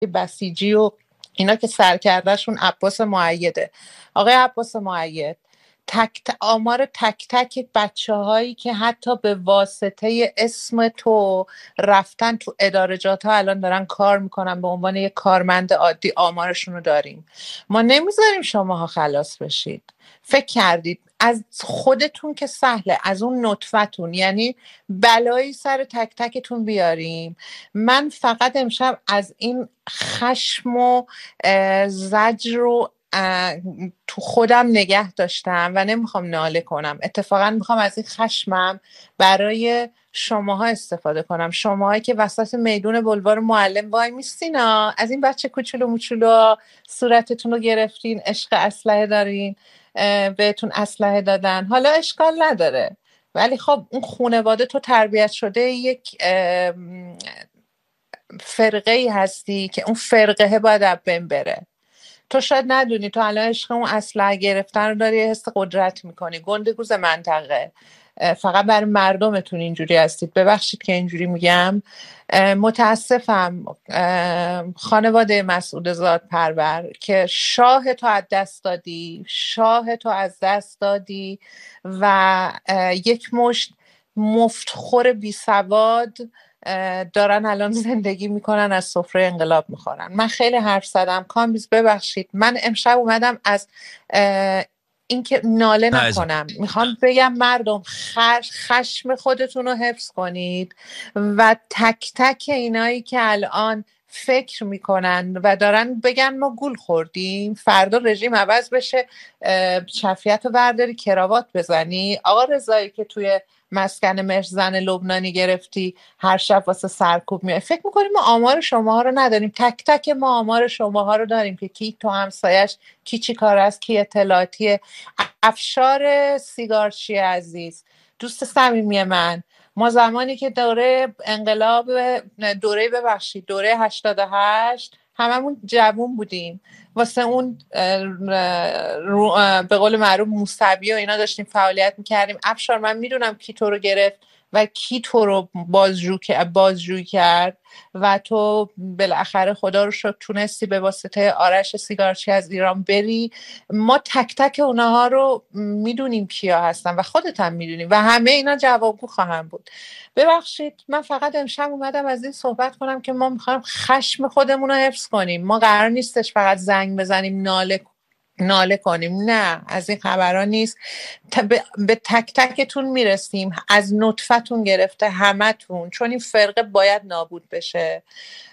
بسیجی و اینا که سرکردهشون عباس مؤیده. آقای عباس مؤید، آمار تک تک بچه هایی که حتی به واسطه اسم تو رفتن تو ادارجات ها الان دارن کار میکنن به عنوان یک کارمند عادی، آمارشون رو داریم. ما نمیذاریم شماها خلاص بشید. فکر کردید از خودتون که سهله، از اون نطفتون، یعنی بلایی سر تک تکتون بیاریم. من فقط امشب از این خشم و زجر رو تو خودم نگه داشتم و نمیخوام ناله کنم. اتفاقا میخوام از این خشمم برای شماها استفاده کنم، شماهایی که وسط میدون بلوار معلم وای میستینا، از این بچه کوچولو موچولو صورتتون رو گرفتین، عشق اسلحه دارین، بهتون اسلحه دادن، حالا اشکال نداره، ولی خب اون خانواده تو تربیت شده یک فرقه ای هستی که اون فرقه باید از بین بره. تو شاید ندونی، تو الان عشق اون اسلحه گرفتن رو داری، حس قدرت میکنی، گندگوز منطقه. فقط برای مردمتون اینجوری هستید. ببخشید که اینجوری میگم. متاسفم خانواده مسعود زاد پرور که شاه تو از دست دادی، شاه تو از دست دادی و یک مشت مفتخور بی سواد دارن الان زندگی میکنن، از سفره انقلاب میخورن. من خیلی حرف زدم کامبیز، ببخشید. من امشب اومدم از اینکه ناله نکنم، میخوام بگم مردم خشم خودتون رو حفظ کنید و تک تک اینایی که الان فکر میکنن و دارن بگن ما گول خوردیم، فردا رژیم عوض بشه شفیعت رو برداری کراوات بزنی. آقا رضایی که توی مسکن مهر زن لبنانی گرفتی هر شب واسه سرکوب میای، فکر میکنیم ما آمار شماها رو نداریم؟ تک تک ما آمار شماها رو داریم که کی تو همسایش، کی چی کار است، کی اطلاعاتیه. افشار سیگارچی عزیز، دوست صمیمی من، ما زمانی که دوره انقلاب، دوره 88 هممون جوون بودیم، واسه اون به قول معروف موسوی و اینا داشتیم فعالیت میکردیم. افشار، من میدونم کی تو رو گرفت و کی تو رو بازجویی کرد و تو بالاخره خدا رو شکر تونستی به واسطه آرش سیگارچی از ایران بری. ما تک تک اونها رو میدونیم کیا هستن و خودت هم میدونی و همه اینا جوابگو خواهم بود. ببخشید من فقط امشب اومدم از این صحبت کنم که ما میخوایم خشم خودمون رو حفظ کنیم. ما قرار نیستش فقط زنگ بزنیم ناله کنیم، نه، از این خبرها نیست. به تک تکتون میرسیم، از نطفتون گرفته همتون، چون این فرقه باید نابود بشه.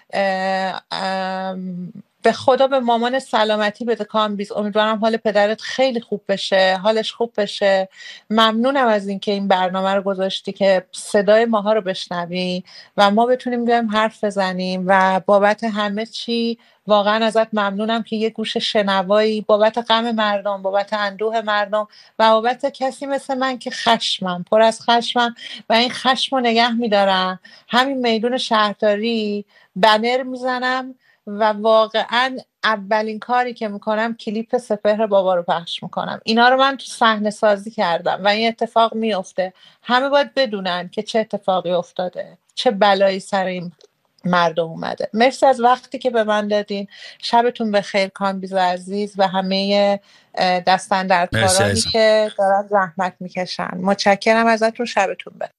به خدا به مامان سلامتی بده کامبیز. امیدوارم حال پدرت خیلی خوب بشه، حالش خوب بشه. ممنونم از اینکه این برنامه رو گذاشتی که صدای ماها رو بشنوی و ما بتونیم بیایم حرف بزنیم و بابت همه چی واقعا ازت ممنونم که یه گوش شنوایی بابت غم مردم، بابت اندوه مردم و بابت کسی مثل من که خشمم، پر از خشمم و این خشم رو نگه میدارم. همین میدون شهرداری بنر میزنم و واقعا اولین کاری که میکنم کلیپ سپهر بابا رو پخش میکنم. اینا رو من تو صحنه سازی کردم و این اتفاق میفته. همه باید بدونن که چه اتفاقی افتاده، چه بلایی سر این مردم اومده. مرسی از وقتی که به من دادین. شبتون بخیر کامبیز عزیز و همه دستاندرکارانی که دارن زحمت میکشن. متشکرم ازتون. شبتون بخیر.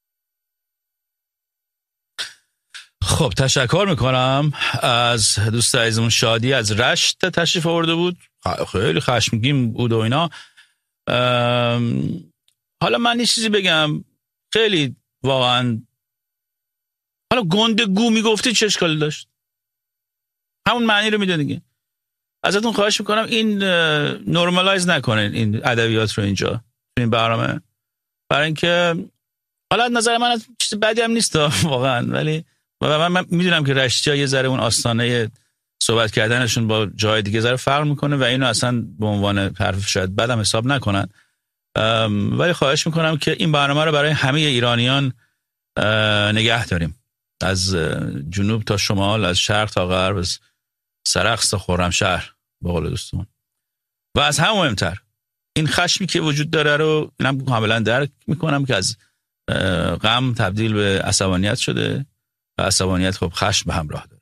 خب تشکر میکنم از دوست عزیزمون شادی از رشت تشریف آورده بود، خیلی خشمگین بود و اینا. حالا من یه چیزی بگم، خیلی واقعا حالا گندگو میگفتی چه اشکالی داشت؟ همون معنی رو میده دیگه. ازتون خواهش میکنم این نورمالایز نکنین این ادبیات رو اینجا این برنامه، برای اینکه حالا نظر من چیز بدی هم نیست واقعا، ولی من میدونم که رشتی‌ها یه ذره اون آستانه صحبت کردنشون با جای دیگه ذره فرق میکنه و اینو اصلا به عنوان حرف شاید بدم حساب نکنن، ولی خواهش میکنم که این برنامه رو برای همه ایرانیان نگه داریم، از جنوب تا شمال، از شرق تا غرب، از سرخس تا خرمشهر به قول دوستون. و از هم مهمتر این خشمی که وجود داره رو اینم کاملا درک میکنم که از غم تبدیل به عصبانیت شده و عصبانیت خب خشم به همراه داره.